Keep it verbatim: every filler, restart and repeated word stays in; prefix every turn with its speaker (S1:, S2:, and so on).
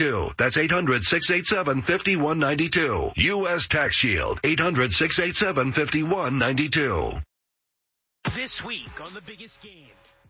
S1: That's eight hundred, six eight seven, five one nine two. U S Tax Shield. eight hundred, six eight seven, five one nine two.
S2: This week on The Biggest Game.